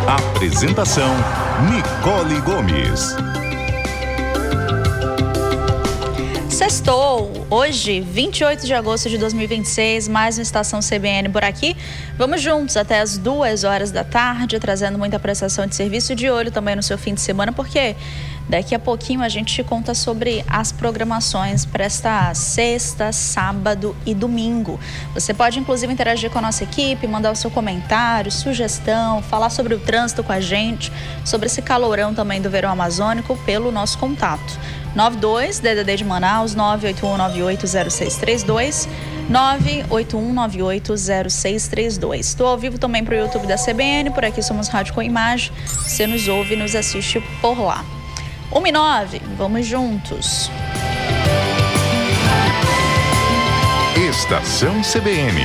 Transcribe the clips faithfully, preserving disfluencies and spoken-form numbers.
Apresentação, Nicole Gomes. Sextou, hoje, vinte e oito de agosto de dois mil e vinte e seis, mais uma Estação C B N por aqui. Vamos juntos até as duas horas da tarde, trazendo muita prestação de serviço, de olho também no seu fim de semana, porque daqui a pouquinho a gente te conta sobre as programações para esta sexta, sábado e domingo. Você pode inclusive interagir com a nossa equipe, mandar o seu comentário, sugestão, falar sobre o trânsito com a gente, sobre esse calorão também do verão amazônico pelo nosso contato. nove dois, D D D de Manaus, nove oito um nove oito zero seis três dois, nove oito um nove oito zero seis três dois. Estou ao vivo também para o YouTube da C B N, por aqui somos Rádio com Imagem. Você nos ouve e nos assiste por lá. uma e nove, vamos juntos. Estação C B N.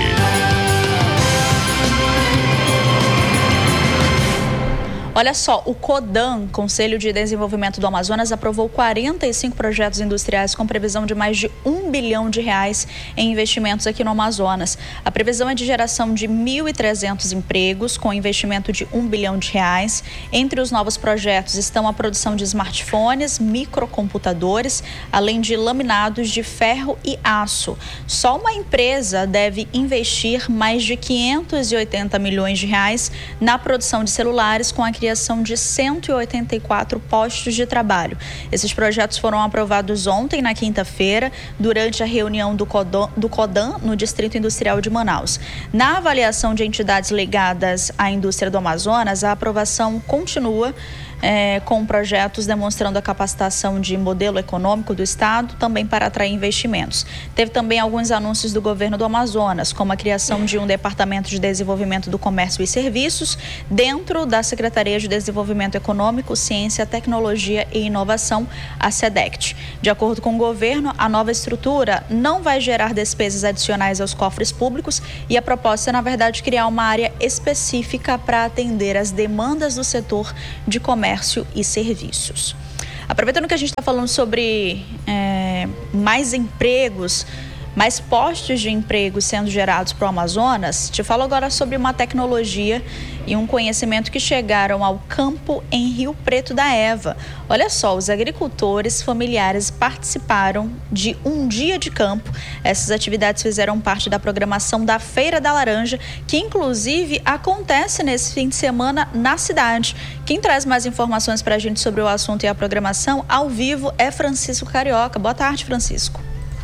Olha só, o CODAN, Conselho de Desenvolvimento do Amazonas, aprovou quarenta e cinco projetos industriais com previsão de mais de um bilhão de reais em investimentos aqui no Amazonas. A previsão é de geração de mil e trezentos empregos, com investimento de um bilhão de reais. Entre os novos projetos estão a produção de smartphones, microcomputadores, além de laminados de ferro e aço. Só uma empresa deve investir mais de quinhentos e oitenta milhões de reais na produção de celulares, com a criação de cento e oitenta e quatro postos de trabalho. Esses projetos foram aprovados ontem, na quinta-feira, durante a reunião do CODAN, do CODAN no Distrito Industrial de Manaus. Na avaliação de entidades ligadas à indústria do Amazonas, a aprovação continua É, com projetos demonstrando a capacitação de modelo econômico do Estado, também para atrair investimentos. Teve também alguns anúncios do governo do Amazonas, como a criação de um Departamento de Desenvolvimento do Comércio e Serviços dentro da Secretaria de Desenvolvimento Econômico, Ciência, Tecnologia e Inovação, a SEDECT. De acordo com o governo, a nova estrutura não vai gerar despesas adicionais aos cofres públicos e a proposta é, na verdade, criar uma área específica para atender às demandas do setor de comércio e serviços. Aproveitando que a gente está falando sobre é, mais empregos, mais postos de emprego sendo gerados para o Amazonas, te falo agora sobre uma tecnologia e um conhecimento que chegaram ao campo em Rio Preto da Eva. Olha só, os agricultores familiares participaram de um dia de campo. Essas atividades fizeram parte da programação da Feira da Laranja, que inclusive acontece nesse fim de semana na cidade. Quem traz mais informações para a gente sobre o assunto e a programação ao vivo é Francisco Carioca. Boa tarde, Francisco.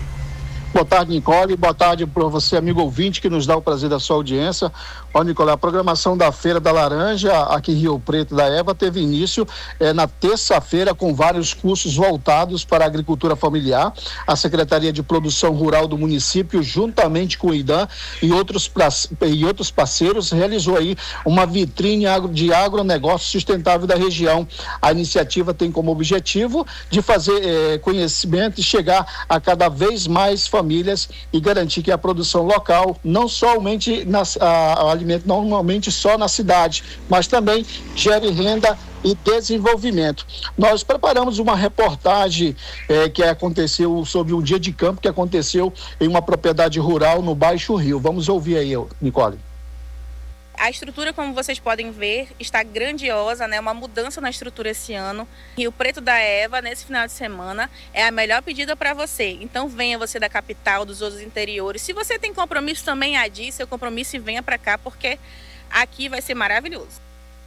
Boa tarde, Nicole. Boa tarde para você, amigo ouvinte, que nos dá o prazer da sua audiência. Ó, Nicole, a programação da Feira da Laranja, aqui em Rio Preto da Eva, teve início eh, na terça-feira com vários cursos voltados para a agricultura familiar. A Secretaria de Produção Rural do município, juntamente com o IDAM e outros, e outros parceiros, realizou aí uma vitrine de agronegócio sustentável da região. A iniciativa tem como objetivo de fazer eh, conhecimento e chegar a cada vez mais famílias famílias e garantir que a produção local não somente nas, a, a alimento normalmente só na cidade, mas também gere renda e desenvolvimento. Nós preparamos uma reportagem eh, que aconteceu sobre um dia de campo que aconteceu em uma propriedade rural no Baixo Rio. Vamos ouvir aí, Nicole. A estrutura, como vocês podem ver, está grandiosa, né? Uma mudança na estrutura esse ano. Rio Preto da Eva, nesse final de semana, é a melhor pedida para você. Então venha você da capital, dos outros interiores. Se você tem compromisso, também adie seu compromisso e venha para cá, porque aqui vai ser maravilhoso.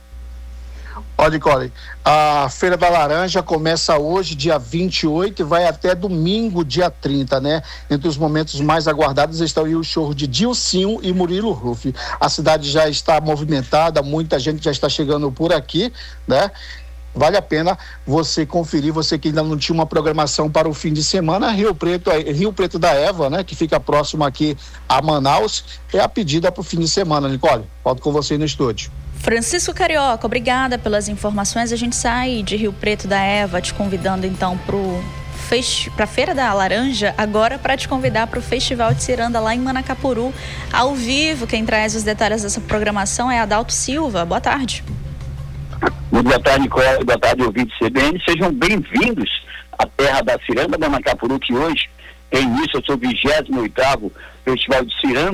Olha, Nicole, a Feira da Laranja começa hoje, dia vinte e oito, e vai até domingo, dia trinta, né? Entre os momentos mais aguardados estão aí o show de Dilcinho e Murilo Ruff. A cidade já está movimentada, muita gente já está chegando por aqui, né? Vale a pena você conferir, você que ainda não tinha uma programação para o fim de semana. Rio Preto, Rio Preto da Eva, né, que fica próximo aqui a Manaus, é a pedida para o fim de semana, Nicole. Volto com você no estúdio. Francisco Carioca, obrigada pelas informações. A gente sai de Rio Preto da Eva te convidando então para a Feira da Laranja, agora para te convidar para o Festival de Ciranda lá em Manacapuru, ao vivo. Quem traz os detalhes dessa programação é Adalto Silva. Boa tarde. Muito boa tarde, Nicole. Boa tarde, ouvintes C B N. Sejam bem-vindos à terra da Ciranda, Manacapuru, que hoje tem início ao seu vigésimo oitavo Festival de Cirandas,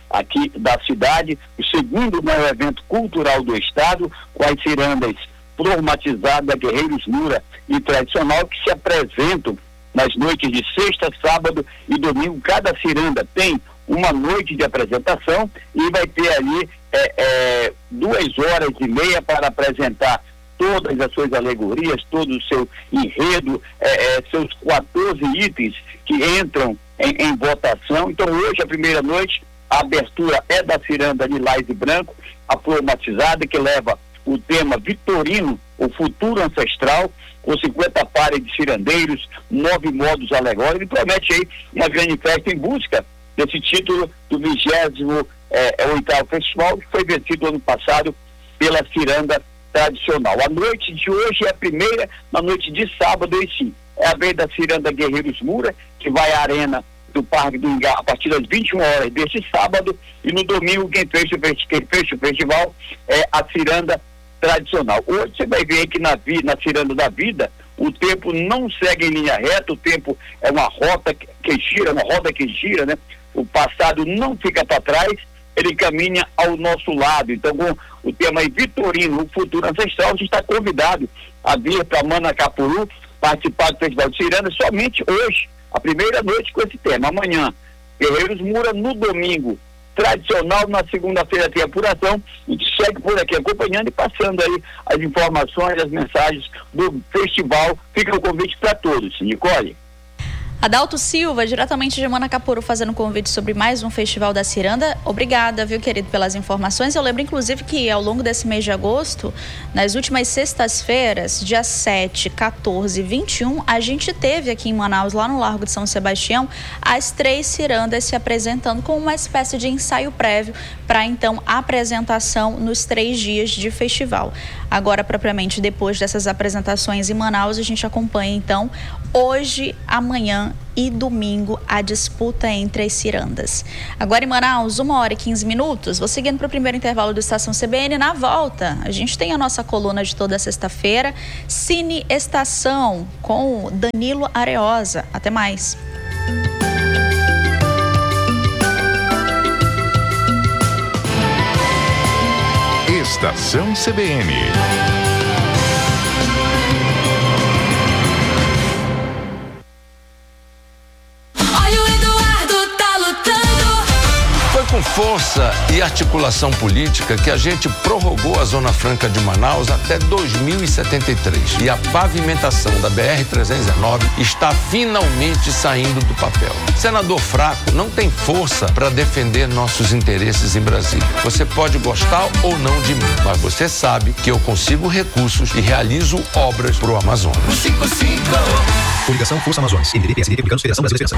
aqui da cidade, o segundo maior evento cultural do estado, com as cirandas formatizadas, Guerreiros Moura e Tradicional, que se apresentam nas noites de sexta, sábado e domingo. Cada ciranda tem uma noite de apresentação e vai ter ali é, é, duas horas e meia para apresentar todas as suas alegorias, todo o seu enredo, é, é, seus quatorze itens que entram em, em votação. Então hoje, a primeira noite, a abertura é da ciranda Lilás e Branco, a formatizada, que leva o tema Vitorino, o futuro ancestral, com cinquenta pares de cirandeiros, nove modos alegóricos, e promete aí uma grande festa em busca desse título do vigésimo oitavo Festival, que foi vencido ano passado pela ciranda tradicional. A noite de hoje é a primeira, na noite de sábado, e sim, é a vez da ciranda Guerreiros Moura, que vai à arena do Parque do Ingá a partir das vinte e uma horas deste sábado, e no domingo quem fecha o festival é a ciranda tradicional. Hoje você vai ver que na, na ciranda da vida, o tempo não segue em linha reta, o tempo é uma rota que gira, uma roda que gira, né? O passado não fica para trás, ele caminha ao nosso lado. Então, com o tema aí, Vitorino, o futuro ancestral, a gente está convidado a vir para Manacapuru, participar do Festival de Ciranda, somente hoje, a primeira noite com esse tema. Amanhã, Guerreiros Moura, no domingo, Tradicional, na segunda-feira tem apuração. A gente segue por aqui acompanhando e passando aí as informações, as mensagens do festival. Fica o convite para todos. Nicole. Adalto Silva, diretamente de Manacapuru, fazendo um convite sobre mais um Festival da Ciranda. Obrigada, viu, querido, pelas informações. Eu lembro, inclusive, que ao longo desse mês de agosto, nas últimas sextas-feiras, dia sete, quatorze e vinte e um, a gente teve aqui em Manaus, lá no Largo de São Sebastião, as três cirandas se apresentando com uma espécie de ensaio prévio para, então, a apresentação nos três dias de festival. Agora, propriamente, depois dessas apresentações em Manaus, a gente acompanha, então, hoje, amanhã e domingo, a disputa entre as cirandas. Agora em Manaus, uma hora e quinze minutos, vou seguindo para o primeiro intervalo do Estação C B N. Na volta, a gente tem a nossa coluna de toda sexta-feira, Cine Estação, com Danilo Areosa. Até mais. Estação C B N. Com força e articulação política que a gente prorrogou a Zona Franca de Manaus até dois mil e setenta e três. E a pavimentação da B R trezentos e dezenove está finalmente saindo do papel. Senador fraco não tem força para defender nossos interesses em Brasília. Você pode gostar ou não de mim, mas você sabe que eu consigo recursos e realizo obras para o Amazonas. Coligação Força Amazonas, M D B, P S D, Republicanos, Federação Brasileira.